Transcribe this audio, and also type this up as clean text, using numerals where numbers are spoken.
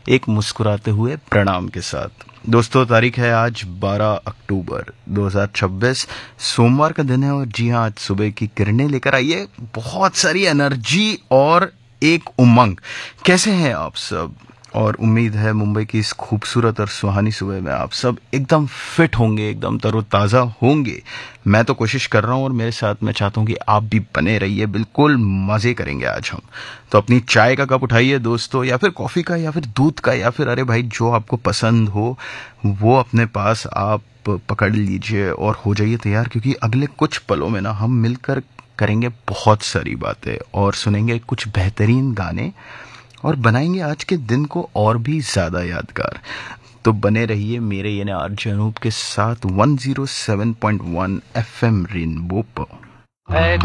एक मुस्कुराते हुए प्रणाम के साथ। दोस्तों, तारीख है आज 12 अक्टूबर 2026, सोमवार का दिन है। और जी हाँ, आज सुबह की किरणें लेकर आई है बहुत सारी एनर्जी और एक उमंग। कैसे हैं आप सब? और उम्मीद है मुंबई की इस खूबसूरत और सुहानी सुबह में आप सब एकदम फिट होंगे, एकदम तरोताज़ा होंगे। मैं तो कोशिश कर रहा हूँ और मेरे साथ मैं चाहता हूँ कि आप भी बने रहिए। बिल्कुल मज़े करेंगे आज हम। तो अपनी चाय का कप उठाइए दोस्तों, या फिर कॉफ़ी का, या फिर दूध का, या फिर अरे भाई जो आपको पसंद हो वो अपने पास आप पकड़ लीजिए और हो जाइए तैयार, क्योंकि अगले कुछ पलों में ना हम मिलकर करेंगे बहुत सारी बातें और सुनेंगे कुछ बेहतरीन गाने और बनाएंगे आज के दिन को और भी ज़्यादा यादगार। तो बने रहिए मेरे यानी आरजे अनूप के साथ 107.1 FM रेनबो पर।